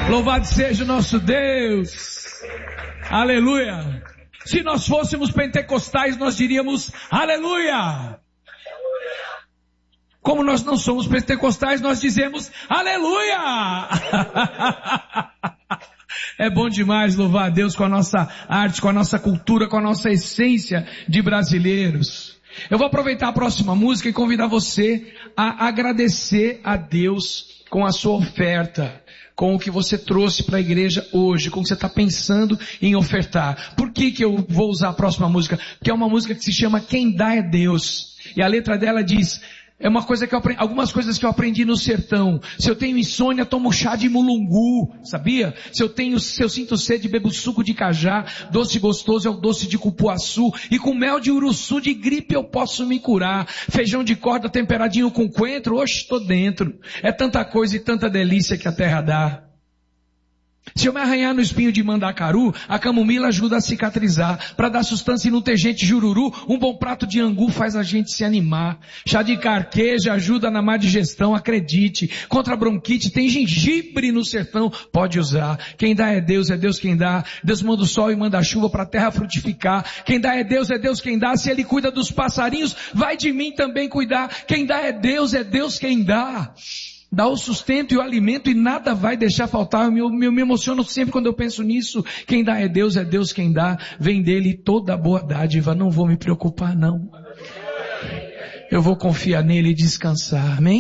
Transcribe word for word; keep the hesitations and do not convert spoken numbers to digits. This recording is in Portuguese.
Louvado seja o nosso Deus. Aleluia. Se nós fôssemos pentecostais, nós diríamos aleluia. Como nós não somos pentecostais, nós dizemos aleluia. É bom demais louvar a Deus com a nossa arte, com a nossa cultura, com a nossa essência de brasileiros. Eu vou aproveitar a próxima música e convidar você a agradecer a Deus com a sua oferta, com o que você trouxe para a igreja hoje, com o que você está pensando em ofertar. Por que que eu vou usar a próxima música? Porque é uma música que se chama Quem Dá é Deus. E a letra dela diz... É uma coisa que eu aprendi, algumas coisas que eu aprendi no sertão. Se eu tenho insônia, tomo chá de mulungu, sabia? Se eu tenho, se eu sinto sede, bebo suco de cajá. Doce gostoso é o doce de cupuaçu. E com mel de uruçu, de gripe eu posso me curar. Feijão de corda temperadinho com coentro, oxe, tô dentro. É tanta coisa e tanta delícia que a terra dá. Se eu me arranhar no espinho de mandacaru, a camomila ajuda a cicatrizar. Para dar sustância e não ter gente jururu, um bom prato de angu faz a gente se animar. Chá de carqueja ajuda na má digestão, acredite. Contra a bronquite tem gengibre no sertão, pode usar. Quem dá é Deus, é Deus quem dá. Deus manda o sol e manda a chuva para a terra frutificar. Quem dá é Deus, é Deus quem dá. Se Ele cuida dos passarinhos, vai de mim também cuidar. Quem dá é Deus, é Deus quem dá. Dá o sustento e o alimento e nada vai deixar faltar. Eu me, eu me emociono sempre quando eu penso nisso. Quem dá é Deus, é Deus quem dá. Vem dele toda a boa dádiva. Não vou me preocupar não. Eu vou confiar nele e descansar. Amém?